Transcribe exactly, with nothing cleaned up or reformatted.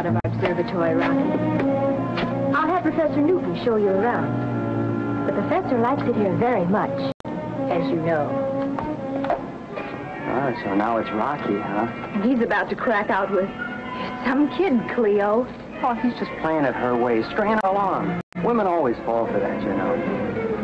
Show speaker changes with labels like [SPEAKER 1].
[SPEAKER 1] out of our observatory, Rocky. I'll have Professor Newton show you around. The professor likes it here very much, as you know.
[SPEAKER 2] Oh, so now it's Rocky, huh?
[SPEAKER 1] And he's about to crack out with some kid, Cleo.
[SPEAKER 2] Oh, he's just playing it her way, straying along. Women always fall for that, you know.